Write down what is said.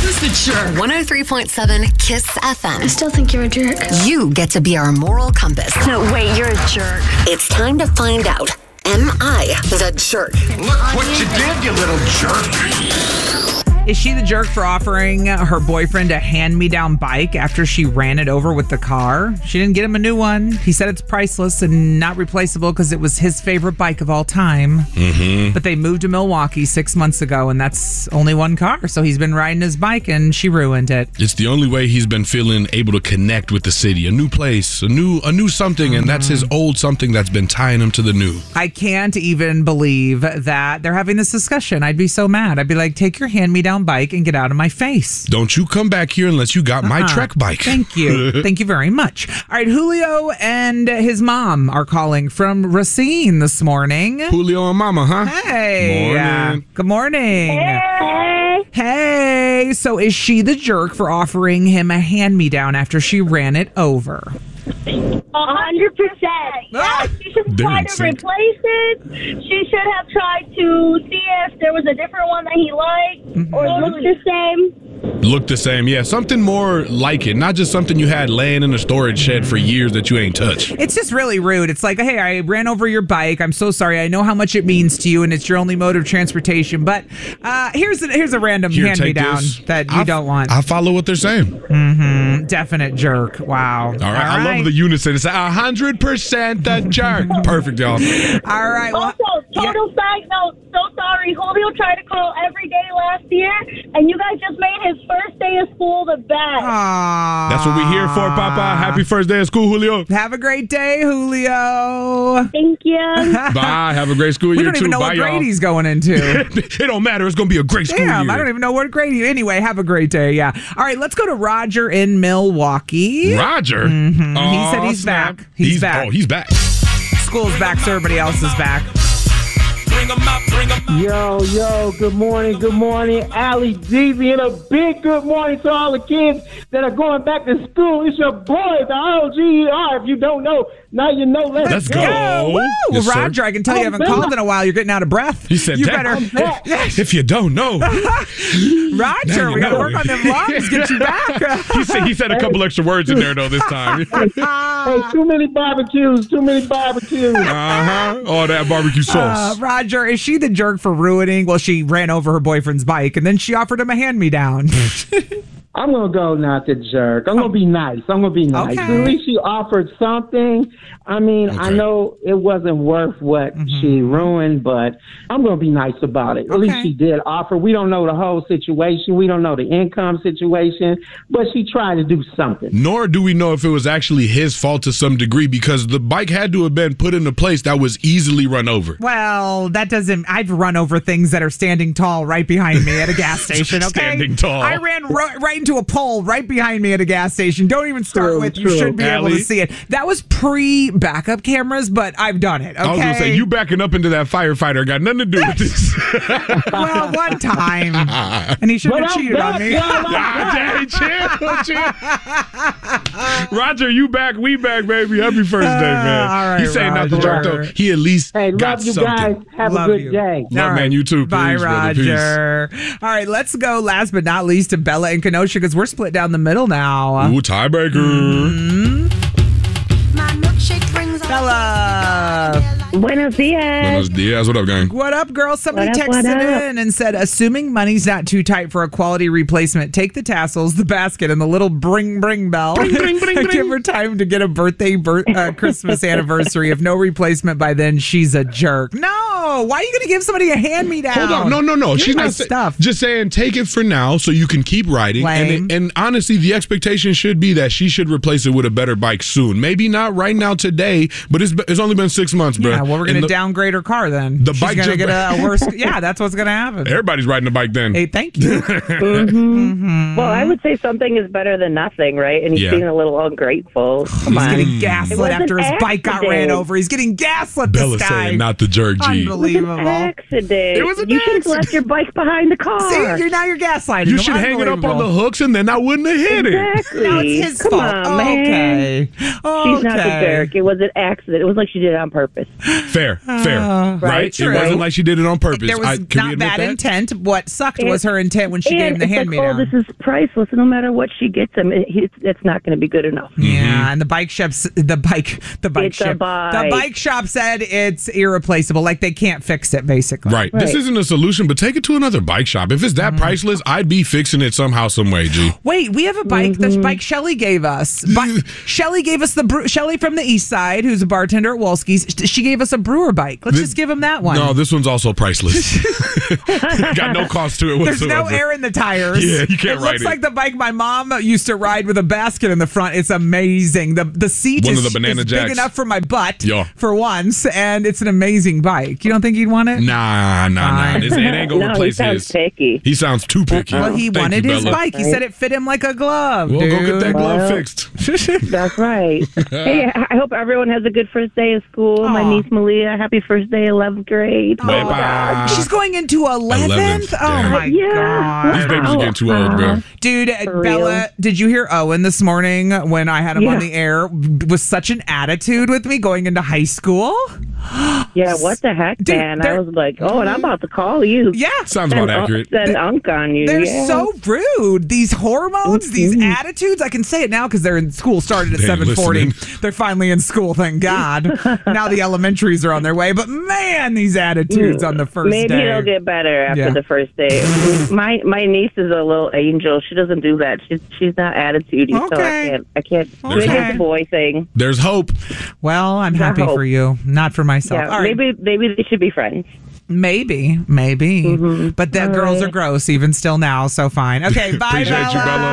Who's the jerk? 103.7 KISS FM. I still think you're a jerk. You get to be our moral compass. No, wait, you're a jerk. It's time to find out. Am I the jerk? Look what you did, you little jerk. Is she the jerk for offering her boyfriend a hand-me-down bike after she ran it over with the car? She didn't get him a new one. He said it's priceless and not replaceable because it was his favorite bike of all time. Mm-hmm. But they moved to Milwaukee 6 months ago, and that's only one car. So he's been riding his bike, and she ruined it. It's the only way he's been feeling able to connect with the city. A new place, a new something, and that's his old something that's been tying him to the new. I can't even believe that they're having this discussion. I'd be so mad. I'd be like, take your hand-me-down bike and get out of my face. Don't you come back here unless you got my Trek bike. Thank you. Thank you very much. All right, Julio and his mom are calling from Racine this morning. Julio and Mama, huh? Hey. Morning. Good morning. Hey. Hey. So is she the jerk for offering him a hand-me-down after she ran it over? 100%. Yeah, she should try to replace it. She should have tried to see if there was a different one that he liked or looked the same. Look the same, yeah. Something more like it, not just something you had laying in a storage shed for years that you ain't touched. It's just really rude. It's like, hey, I ran over your bike. I'm so sorry. I know how much it means to you, and it's your only mode of transportation. But here's a random hand-me-down that you don't want. I follow what they're saying. Mm-hmm. Definite jerk. Wow. All right. I love the unison. It's 100% the jerk. Perfect, y'all. All right. Well, also, total side note, so sorry. Julio tried to call every day last year, and you guys just made his first day of school the best. Aww. That's what we're here for, Papa. Happy first day of school, Julio. Have a great day, Julio. Thank you. Bye. Have a great school year, too. We don't even know what grade he's going into. It don't matter. It's going to be a great school year. I don't even know what grade he... Anyway, have a great day, yeah. All right, let's go to Roger in Milwaukee. Roger? Mm-hmm. He said he's back. He's back. Oh, he's back. School's back, so everybody else is back. Bring 'em up, bring 'em up. Yo, good morning, Ali Jeezy, and a big good morning to all the kids that are going back to school. It's your boy, the ROGER. If you don't know, now you know. Let's go. Woo! Yes, well, Roger, I can tell you haven't called in a while. You're getting out of breath. He said, you better. If you don't know. Roger, we got to work on them lungs, get you back. He said a couple extra words in there, though, this time. Hey, too many barbecues. Uh-huh. All that barbecue sauce. Roger, is she the jerk for ruining? Well, she ran over her boyfriend's bike, and then she offered him a hand-me-down. I'm going to go not the jerk. I'm going to be nice. Okay. At least she offered something. I mean, I know it wasn't worth what she ruined, but I'm going to be nice about it. At least she did offer. We don't know the whole situation. We don't know the income situation, but she tried to do something. Nor do we know if it was actually his fault to some degree, because the bike had to have been put in a place that was easily run over. Well, that doesn't... I've run over things that are standing tall right behind me at a gas station, okay? Standing tall. I ran right into a pole right behind me at a gas station. Don't even start with, you should be able to see it. That was pre-backup cameras, but I've done it, okay? I was going to say, you backing up into that firefighter got nothing to do with this. Well, one time. And he shouldn't have cheated on me. Chill. Roger, you back, we back, baby. Happy first day, man. All right, He's saying not the jerk, though. He at least got love you something. guys. Have a good day. Love, man. You too. Bye, Peace, brother. Roger. Peace. All right, let's go last but not least to Bella and Kenosha, because we're split down the middle now. Ooh, tiebreaker. Bella. Buenos dias. Buenos dias. What up, gang? What up, girl? Somebody What up? texted in and said, assuming money's not too tight for a quality replacement, take the tassels, the basket, and the little bring bell. Give her time to get a Christmas anniversary. If no replacement by then, she's a jerk. No! Why are you going to give somebody a hand-me-down? Hold on. No. She's not stuff. Just saying take it for now so you can keep riding. And honestly, the expectation should be that she should replace it with a better bike soon. Maybe not right now today, but it's only been 6 months, bro. Yeah, well, we're going to downgrade her car then. The bike going to get a worse... Yeah, that's what's going to happen. Everybody's riding a bike then. Hey, thank you. Well, I would say something is better than nothing, right? And he's being a little ungrateful. Come on. He's getting gaslit after his bike got ran over. He's getting gaslit, Bella this guy. saying not the jerk, G. Unbelievable. It was an accident. You should have left your bike behind the car. See, now you're gaslighting You him. should hang it up on the hooks and then I wouldn't have hit it. Exactly. No, it's his Come fault. on, man. Okay. She's not the jerk. It was an accident. It was like she did it on purpose. Fair. Right? It wasn't like she did it on purpose. There was not bad intent. What sucked was her intent when she gave him the hand-me-down. This is priceless. No matter what she gets him, it's not going to be good enough. Yeah, and the bike shop said it's irreplaceable. Like they can't fix it, basically. Right. This isn't a solution, but take it to another bike shop. If it's that priceless, I'd be fixing it somehow, some way, G. Wait, we have a bike. The bike Shelly gave us. Shelly gave us Shelly from the East Side, who's a bartender at Wolski's. She gave us a brewer bike. Let's just give him that one. No, this one's also priceless. Got no cost to it whatsoever. There's no air in the tires. Yeah, you can't ride it. It looks like the bike my mom used to ride with a basket in the front. It's amazing. The seat is big enough for my butt for once, and it's an amazing bike. You don't think he'd want it? Nah. It ain't gonna replace his. He sounds picky. He sounds too picky. Well, he wanted his bike. He said it fit him like a glove. Well, go get that glove fixed. That's right. Hey, I hope everyone has a good first day of school. Aww. My niece Malia, happy first day, 11th grade. Bye. She's going into 11th? Oh, my God. These babies are getting too old, bro. Dude, Bella, did you hear Owen this morning when I had him on the air? Was such an attitude with me going into high school? Yeah, what the heck, dude, man? I was like, and I'm about to call you. Yeah. Sounds about accurate. Send unk on you. They're so rude. These hormones, these attitudes. I can say it now because they're in school, started at 7:40. They're finally in school, thank God. Now the elementaries are on their way. But man, these attitudes on the first day. Maybe it'll get better after the first day. My niece is a little angel. She doesn't do that. She's not attitudey, so I can't do the boy thing. There's hope. Well, I'm happy for you, not for myself. Yeah, maybe they should be friends. Maybe. But the girls are gross even still now, so fine. Okay, bye, Appreciate you, Bella.